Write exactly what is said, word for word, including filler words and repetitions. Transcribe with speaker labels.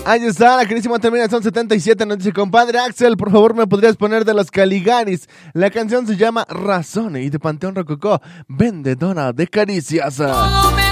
Speaker 1: Ahí está, la querísima terminación setenta y siete. Nos dice, compadre Axel, por favor me podrías poner de los Caligaris. La canción se llama Razón y de Panteón Rococó, Vendedora de Caricias.
Speaker 2: Todo me